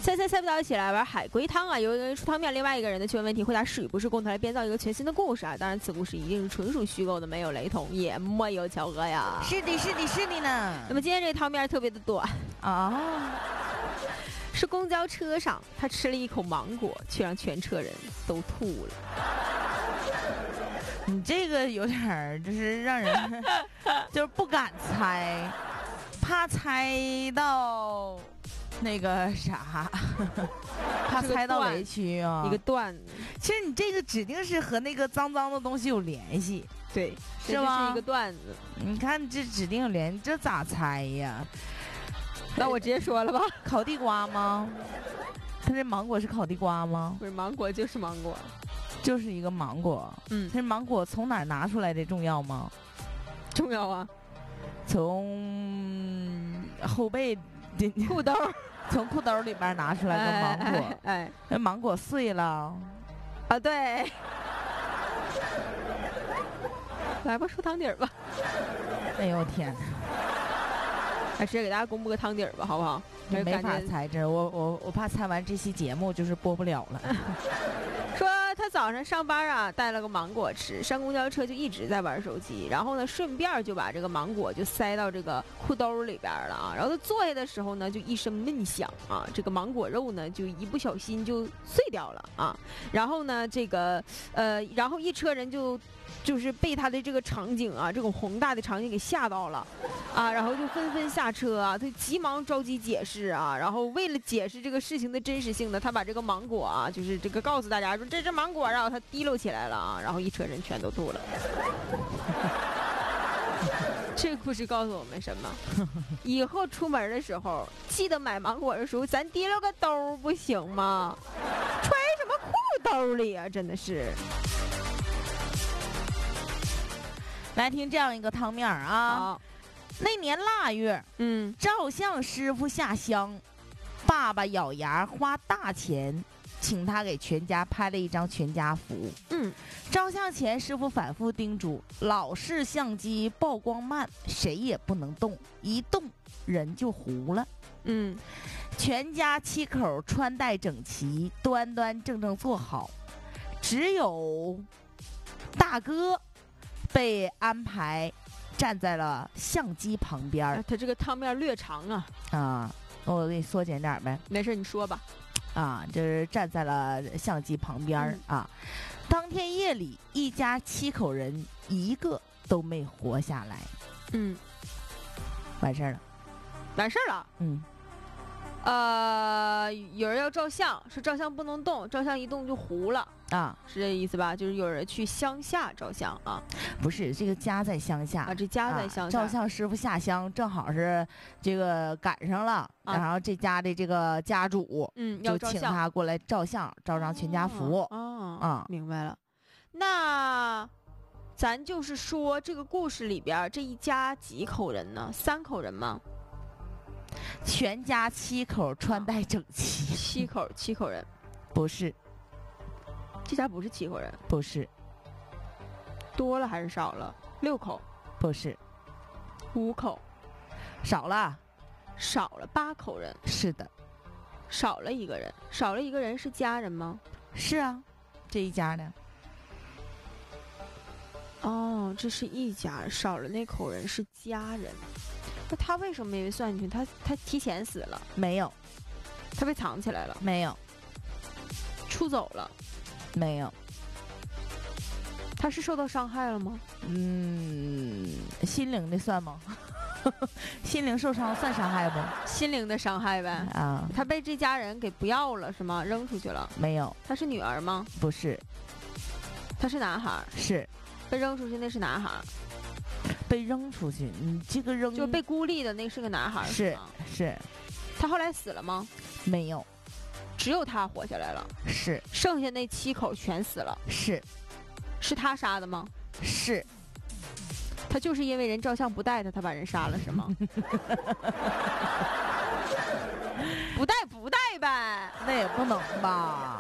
猜不到一起来玩海龟汤啊！有一个人出汤面，另外一个人的去问问题，回答是与不是，共同来编造一个全新的故事啊！当然，此故事一定是纯属虚构的，没有雷同，也没有巧合呀。 是的呢。 那么今天这个汤面特别的短啊， 是公交车上他吃了一口芒果，却让全车人都吐了。 你这个有点儿就是让人就是不敢猜，怕猜到那个啥，怕猜到雷区啊。 一个段子， 其实你这个指定是和那个脏脏的东西有联系， 对， 是吗？ 这是一个段子。 你看这指定有联系，这咋猜呀？ 那我直接说了吧。 烤地瓜吗？它这芒果是烤地瓜吗？ 不是，芒果就是芒果。 就是一个芒果，这芒果从哪儿拿出来的重要吗？ 重要啊， 从后背裤兜， 从裤兜里边拿出来的芒果，那芒果碎了， 啊对，来吧，说汤底儿吧。 哎呦天哪！ 还是给大家公布个汤底儿吧，好不好？ 没法猜，这我怕猜完这期节目就是播不了了。 说他早上上班啊，带了个芒果吃，上公交车就一直在玩手机，然后呢，顺便就把这个芒果就塞到这个裤兜里边了啊。然后他坐下的时候呢，就一声闷响啊，这个芒果肉呢就一不小心就碎掉了啊。然后呢，然后一车人就是被他的这个场景啊，这种宏大的场景给吓到了，啊，然后就纷纷下车啊，他急忙着急解释啊，然后为了解释这个事情的真实性呢，他把这个芒果啊，就是这个告诉大家说这是芒果，然后他提溜起来了啊，然后一车人全都吐了。这个故事告诉我们什么？以后出门的时候，记得买芒果的时候，咱提溜个兜不行吗？揣什么裤兜里啊？真的是。 来听这样一个汤面啊，那年腊月，照相师傅下乡，爸爸咬牙花大钱，请他给全家拍了一张全家福。照相前师傅反复叮嘱，老式相机曝光慢，谁也不能动，一动人就糊了。全家7口穿戴整齐，端端正正坐好，只有大哥被安排站在了相机旁边。 他这个汤面略长啊，我给你缩减点呗。 没事，你说吧。 就是站在了相机旁边啊。当天夜里，一家7口人一个都没活下来。完事儿了。 完事儿了。有人要照相，说照相不能动，照相一动就糊了啊，是这意思吧？就是有人去乡下照相啊？ 不是，这个家在乡下啊，这家在乡下， 照相师傅下乡，正好是这个赶上了，然后这家的这个家主就请他过来照相，照张全家福。 明白了。那咱就是说，这个故事里边这一家几口人呢？3口人吗？ 全家7口穿戴整齐。 7口人， 不是。 这家不是7口人， 不是。 多了还是少了？6口， 不是。 5口， 少了 8口人。 是的， 少了一个人，少了一个人是家人吗？ 是啊，这一家的。 哦，这是一家，少了那口人是家人。那他为什么没被算进去？他提前死了？ 没有。 他被藏起来了？ 没有。 出走了？ 没有。 他是受到伤害了吗？ 心灵的算吗？心灵受伤算伤害不？ 心灵的伤害呗。啊，他被这家人给不要了是吗？扔出去了？ 没有。 他是女儿吗？ 不是。 他是男孩？ 是。 被扔出去那是男孩？ 被扔出去，你这个扔就被孤立的那是个男孩？ 是。 他后来死了吗？ 没有。 只有他活下来了？ 是。 剩下那7口全死了？ 是。 是他杀的吗？ 是。 他就是因为人照相不带他把人杀了是吗？不带呗， 那也不能吧。